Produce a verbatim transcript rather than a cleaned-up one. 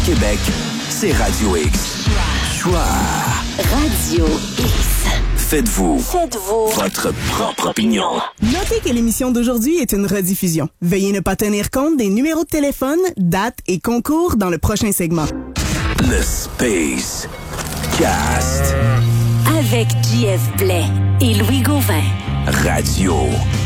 Québec, c'est Radio X. Choix. Radio X. Faites-vous. Faites-vous. Votre propre opinion. Notez que l'émission d'aujourd'hui est une rediffusion. Veuillez ne pas tenir compte des numéros de téléphone, dates et concours dans le prochain segment. Le Space Cast. Avec J F Blais et Louis Gauvin. Radio